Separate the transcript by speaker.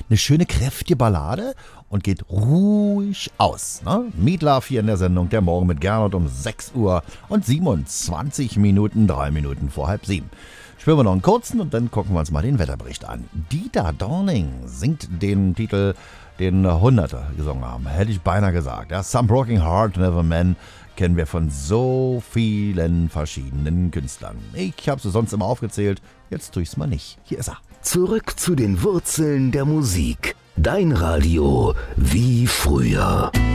Speaker 1: eine schöne, kräftige Ballade und geht ruhig aus. Ne? Meat Love hier in der Sendung Der Morgen mit Gernot um 6 Uhr und 27 Minuten, 3 Minuten vor halb 7. Spielen wir noch einen kurzen und dann gucken wir uns mal den Wetterbericht an. Dieter Dorning singt den Titel, den Hunderte gesungen haben, hätte ich beinahe gesagt. Ja, Some Broken Heart Never Man kennen wir von so vielen verschiedenen Künstlern. Ich habe sie sonst immer aufgezählt, jetzt tue ich es mal nicht. Hier ist er.
Speaker 2: Zurück zu den Wurzeln der Musik. Dein Radio wie früher.